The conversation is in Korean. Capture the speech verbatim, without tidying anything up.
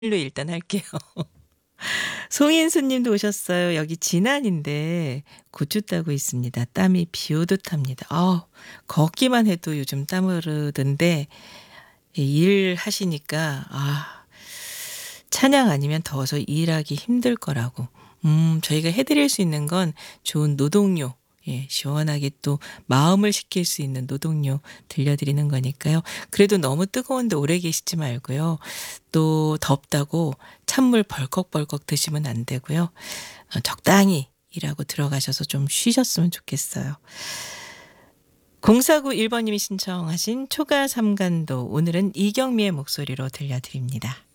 일로 일단 할게요. 송인수 님도 오셨어요. 여기 진안인데 고추 따고 있습니다. 땀이 비 오듯 합니다. 아우 걷기만 해도 요즘 땀 흐르던데 이 일하시니까 아 찬양 아니면 더워서 일하기 힘들 거라고. 음 저희가 해 드릴 수 있는 건 좋은 노동요, 예 시원하게 또 마음을 식힐 수 있는 노동요 들려 드리는 거니까요. 그래도 너무 뜨거운데 오래 계시지 말고요. 또 덥다고 찬물 벌컥벌컥 드시면 안 되고요. 어 적당히 일하고 들어가셔서 좀 쉬셨으면 좋겠어요. 공사구일 번님이 신청하신 초가 삼간도 오늘은 이경미의 목소리로 들려 드립니다.